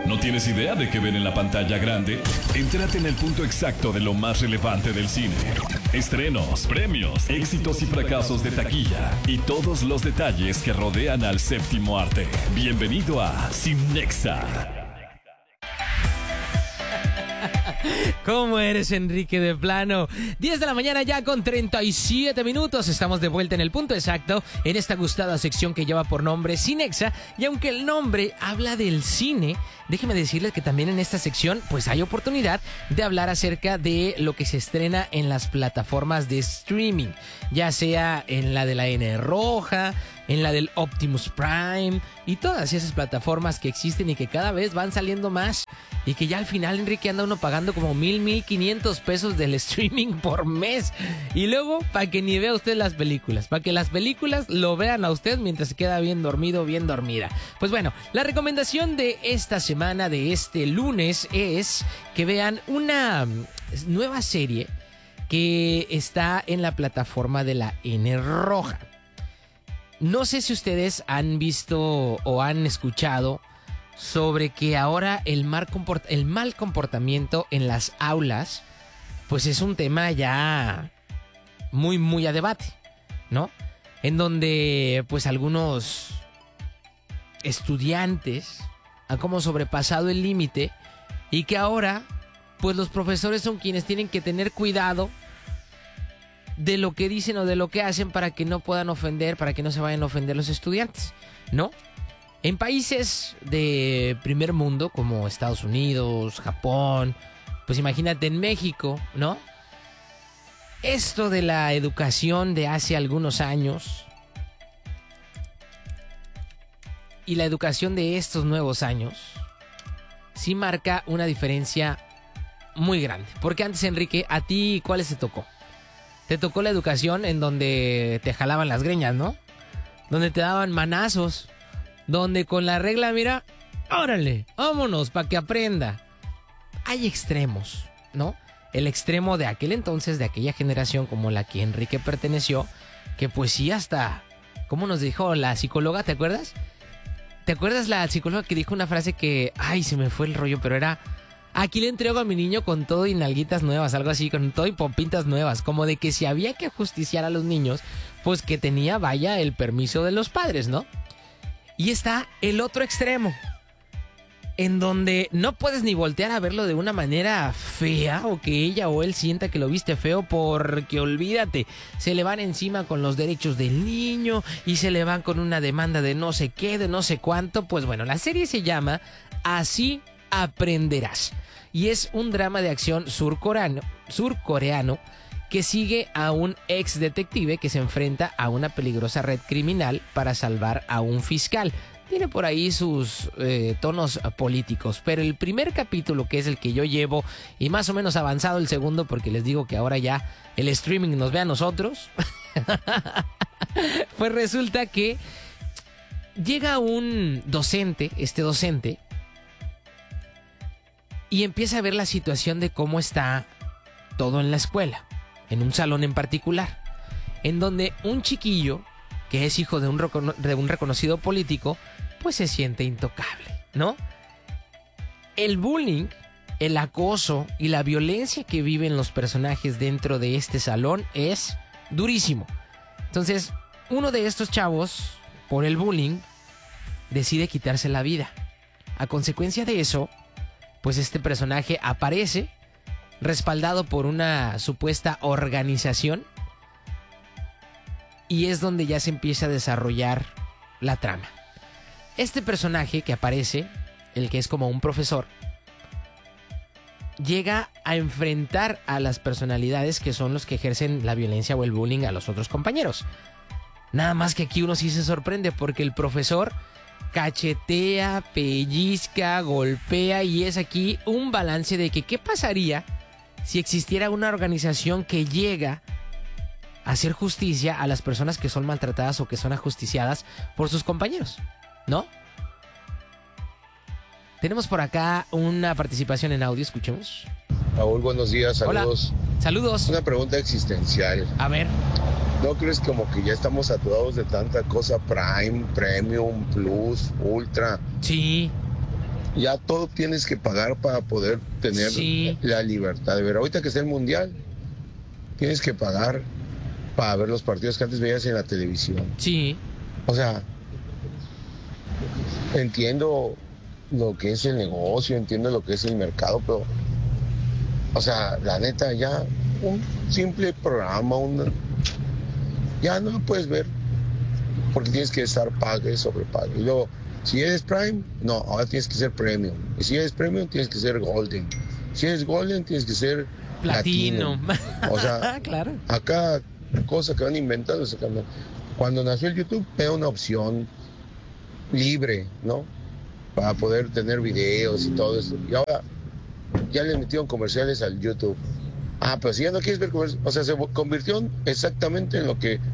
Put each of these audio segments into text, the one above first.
¿No tienes idea de qué ver en la pantalla grande? Entérate en el punto exacto de lo más relevante del cine. Estrenos, premios, éxitos y fracasos de taquilla y todos los detalles que rodean al séptimo arte. Bienvenido a Cinexa. ¿Cómo eres, Enrique de plano? 10 de la mañana ya con 37 minutos. Estamos de vuelta en el punto exacto en esta gustada sección que lleva por nombre Cinexa. Y aunque el nombre habla del cine, déjeme decirles que también en esta sección pues hay oportunidad de hablar acerca de lo que se estrena en las plataformas de streaming. Ya sea en la de la N roja, en la del Optimus Prime y todas esas plataformas que existen y que cada vez van saliendo más. Y que ya al final, Enrique, anda uno pagando como 1,500 pesos del streaming por mes. Y luego, para que ni vea usted las películas. Para que las películas lo vean a usted mientras se queda bien dormido, bien dormida. Pues bueno, la recomendación de esta semana, de este lunes, es que vean una nueva serie que está en la plataforma de la N roja. No sé si ustedes han visto o han escuchado sobre que ahora el mal comportamiento en las aulas pues es un tema ya muy a debate, ¿no? En donde pues algunos estudiantes han como sobrepasado el límite y que ahora pues los profesores son quienes tienen que tener cuidado de lo que dicen o de lo que hacen para que no puedan ofender, para que no se vayan a ofender los estudiantes, ¿no? En países de primer mundo como Estados Unidos, Japón, pues imagínate en México, ¿no? Esto de la educación de hace algunos años y la educación de estos nuevos años sí marca una diferencia muy grande. Porque antes, Enrique, ¿a ti cuáles te tocó? Te tocó la educación en donde te jalaban las greñas, ¿no? Donde te daban manazos. Donde con la regla, mira, órale, vámonos para que aprenda. Hay extremos, ¿no? El extremo de aquel entonces, de aquella generación como la que Enrique perteneció, que pues sí hasta, ¿cómo nos dijo la psicóloga? ¿Te acuerdas? ¿Te acuerdas la psicóloga que dijo una frase que, ay, se me fue el rollo, pero era, aquí le entrego a mi niño con todo y nalguitas nuevas, algo así, con todo y pompitas nuevas, como de que si había que ajusticiar a los niños, pues que tenía, vaya, el permiso de los padres, ¿no? Y está el otro extremo, en donde no puedes ni voltear a verlo de una manera fea o que ella o él sienta que lo viste feo porque olvídate, se le van encima con los derechos del niño y se le van con una demanda de no sé qué, de no sé cuánto. Pues bueno, la serie se llama Así Aprenderás y es un drama de acción surcoreano que sigue a un ex detective que se enfrenta a una peligrosa red criminal para salvar a un fiscal. Tiene por ahí sus tonos políticos, pero el primer capítulo, que es el que yo llevo, y más o menos avanzado el segundo, porque les digo que ahora ya el streaming nos ve a nosotros, pues resulta que llega un docente, y empieza a ver la situación de cómo está todo en la escuela. En un salón en particular, en donde un chiquillo, que es hijo de un reconocido político, pues se siente intocable, ¿no? El bullying, el acoso y la violencia que viven los personajes dentro de este salón es durísimo. Entonces, uno de estos chavos, por el bullying, decide quitarse la vida. A consecuencia de eso, pues este personaje aparece respaldado por una supuesta organización y es donde ya se empieza a desarrollar la trama. Este personaje que aparece, el que es como un profesor, llega a enfrentar a las personalidades que son los que ejercen la violencia o el bullying a los otros compañeros. Nada más que aquí uno sí se sorprende porque el profesor cachetea, pellizca, golpea y es aquí un balance de que ¿qué pasaría si existiera una organización que llega a hacer justicia a las personas que son maltratadas o que son ajusticiadas por sus compañeros, ¿no? Tenemos por acá una participación en audio, escuchemos. Raúl, buenos días, saludos. Hola, saludos. Una pregunta existencial. A ver. ¿No crees como que ya estamos saturados de tanta cosa Prime, Premium, Plus, Ultra? Sí. ya todo tienes que pagar para poder tener la libertad de ver. Ahorita que está el Mundial, tienes que pagar para ver los partidos que antes veías en la televisión. Sí. O sea, entiendo lo que es el negocio, entiendo lo que es el mercado, pero, o sea, la neta, ya un simple programa, ya no lo puedes ver, porque tienes que estar pague sobre pague. Y luego, si eres Prime, no, ahora tienes que ser Premium. Y si eres Premium, tienes que ser Golden. Si eres Golden, tienes que ser Platino. O sea, claro. Acá, cosa que van inventando. Cuando nació el YouTube, era una opción libre, ¿no? Para poder tener videos y todo eso. Y ahora ya le metieron comerciales al YouTube. Pero si ya no quieres ver comerciales, o sea, se convirtió exactamente en lo que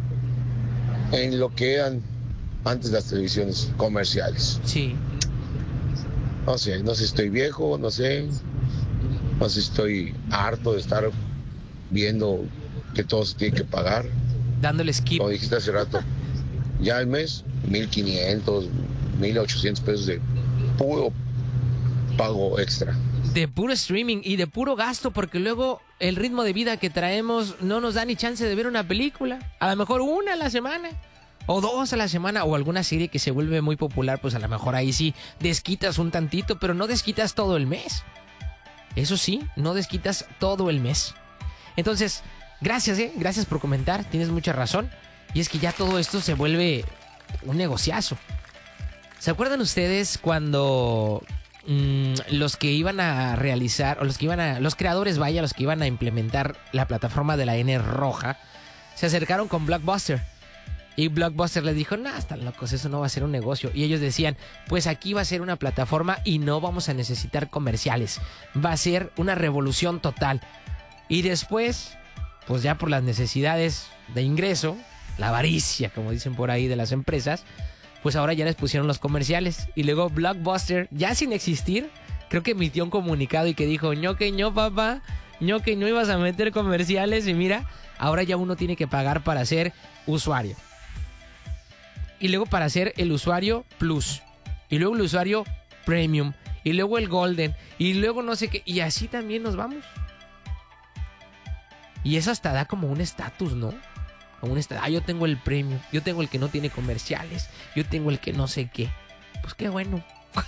eran antes las televisiones comerciales. Sí. No sé si estoy viejo, no sé si estoy harto de estar viendo que todo se tiene que pagar. Dándole skip. Como dijiste hace rato, ya al mes 1,500, 1,800 pesos de puro pago extra. De puro streaming y de puro gasto, porque luego el ritmo de vida que traemos no nos da ni chance de ver una película. A lo mejor una a la semana, o 2 a la semana, o alguna serie que se vuelve muy popular, pues a lo mejor ahí sí desquitas un tantito, pero no desquitas todo el mes. Eso sí, no desquitas todo el mes. Entonces, gracias por comentar, tienes mucha razón. Y es que ya todo esto se vuelve un negociazo. ¿Se acuerdan ustedes cuando los que iban a realizar, o los creadores, los que iban a implementar la plataforma de la N roja, se acercaron con Blockbuster? Y Blockbuster les dijo, están locos, eso no va a ser un negocio. Y ellos decían, pues aquí va a ser una plataforma y no vamos a necesitar comerciales. Va a ser una revolución total. Y después, pues ya por las necesidades de ingreso, la avaricia, como dicen por ahí, de las empresas, pues ahora ya les pusieron los comerciales. Y luego Blockbuster, ya sin existir, creo que emitió un comunicado y que dijo, papá, que no ibas a meter comerciales. Y mira, ahora ya uno tiene que pagar para ser usuario. Y luego para ser el usuario Plus. Y luego el usuario Premium. Y luego el Golden. Y luego no sé qué. Y así también nos vamos. Y eso hasta da como un estatus, ¿no? Como un estatus. Yo tengo el Premium. Yo tengo el que no tiene comerciales. Yo tengo el que no sé qué. Pues qué bueno.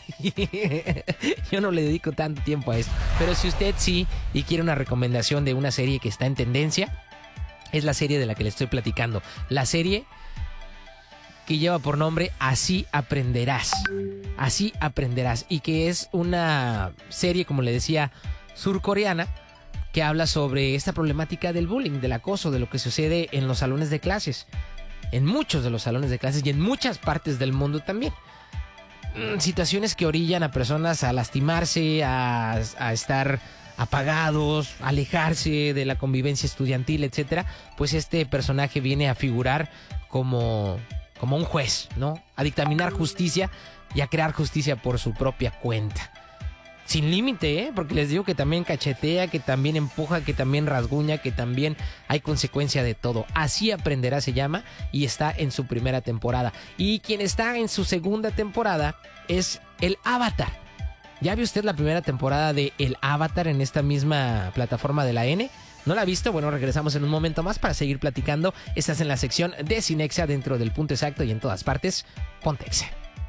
Yo no le dedico tanto tiempo a eso. Pero si usted sí y quiere una recomendación de una serie que está en tendencia, es la serie de la que le estoy platicando. La serie que lleva por nombre Así Aprenderás. Así Aprenderás. Y que es una serie, como le decía, surcoreana, que habla sobre esta problemática del bullying, del acoso, de lo que sucede en los salones de clases. En muchos de los salones de clases y en muchas partes del mundo también. Situaciones que orillan a personas a lastimarse, a estar apagados, a alejarse de la convivencia estudiantil, etcétera. Pues este personaje viene a figurar como un juez, ¿no? A dictaminar justicia y a crear justicia por su propia cuenta. Sin límite, porque les digo que también cachetea, que también empuja, que también rasguña, que también hay consecuencia de todo. Así Aprenderá se llama y está en su primera temporada. Y quien está en su segunda temporada es el Avatar. ¿Ya vio usted la primera temporada de El Avatar en esta misma plataforma de la N? ¿No la ha visto? Bueno, regresamos en un momento más para seguir platicando. Estás en la sección de Cinexa dentro del Punto Exacto y en todas partes, Ponte Exa.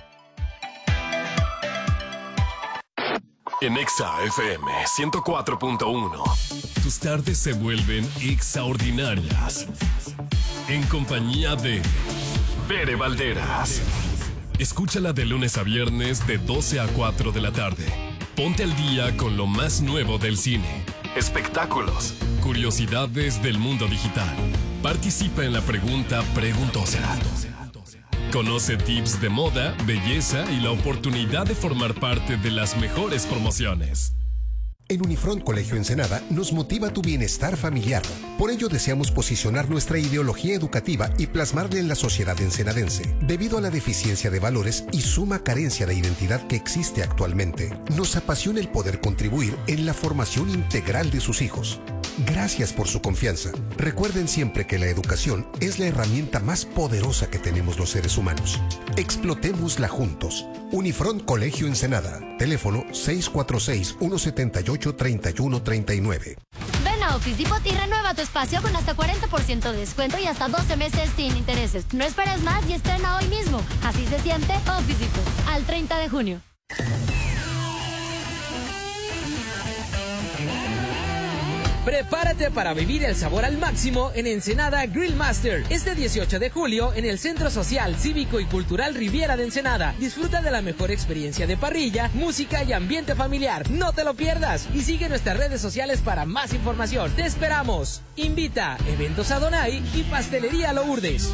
En Exa FM 104.1 tus tardes se vuelven extraordinarias. En compañía de Bere Valderas. Escúchala de lunes a viernes de 12 a 4 de la tarde. Ponte al día con lo más nuevo del cine, espectáculos, curiosidades del mundo digital. Participa en la pregunta preguntosa. Conoce tips de moda, belleza y la oportunidad de formar parte de las mejores promociones. En Unifront Colegio Ensenada nos motiva tu bienestar familiar. Por ello deseamos posicionar nuestra ideología educativa y plasmarla en la sociedad ensenadense. Debido a la deficiencia de valores y suma carencia de identidad que existe actualmente, nos apasiona el poder contribuir en la formación integral de sus hijos. Gracias por su confianza. Recuerden siempre que la educación es la herramienta más poderosa que tenemos los seres humanos. Explotémosla juntos. Unifront Colegio Ensenada. Teléfono 646-178-3139. Ven a Office Depot y renueva tu espacio con hasta 40% de descuento y hasta 12 meses sin intereses. No esperes más y estrena hoy mismo. Así se siente Office Depot. Al 30 de junio. Prepárate para vivir el sabor al máximo en Ensenada Grill Master. Este 18 de julio en el Centro Social, Cívico y Cultural Riviera de Ensenada. Disfruta de la mejor experiencia de parrilla, música y ambiente familiar. No te lo pierdas y sigue nuestras redes sociales para más información. ¡Te esperamos! Invita Eventos Adonai y Pastelería Lourdes.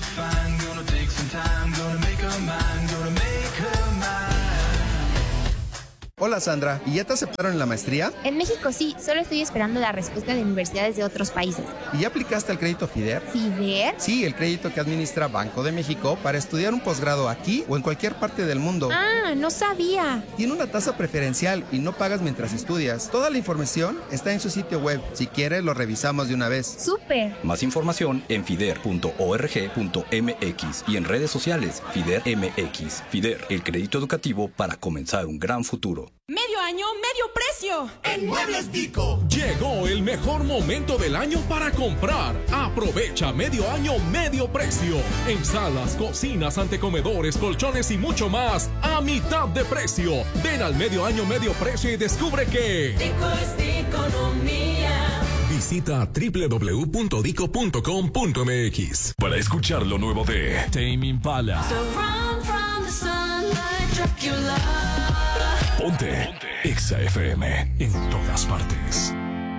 Hola Sandra, ¿y ya te aceptaron en la maestría? En México sí, solo estoy esperando la respuesta de universidades de otros países. ¿Y ya aplicaste al crédito FIDER? ¿FIDER? Sí, el crédito que administra Banco de México para estudiar un posgrado aquí o en cualquier parte del mundo. Ah, no sabía. Tiene una tasa preferencial y no pagas mientras estudias. Toda la información está en su sitio web. Si quieres, lo revisamos de una vez. ¡Súper! Más información en fider.org.mx y en redes sociales FIDER MX. FIDER, el crédito educativo para comenzar un gran futuro. Medio año, medio precio. En Muebles Dico. Llegó el mejor momento del año para comprar. Aprovecha medio año, medio precio. En salas, cocinas, antecomedores, colchones y mucho más a mitad de precio. Ven al medio año, medio precio y descubre que Dico es de economía. Visita www.dico.com.mx para escuchar lo nuevo de Tame Impala. Ponte Exa FM en todas partes.